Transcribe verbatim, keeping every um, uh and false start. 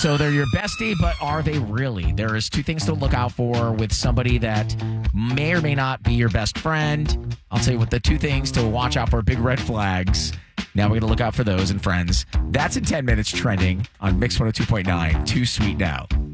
So they're your bestie, but are they really? There is two things to look out for with somebody that may or may not be your best friend. I'll tell you what the two things to watch out for, big red flags. Now we're going to look out for those and friends. That's in ten minutes trending on Mix one oh two point nine. Too Sweet Now.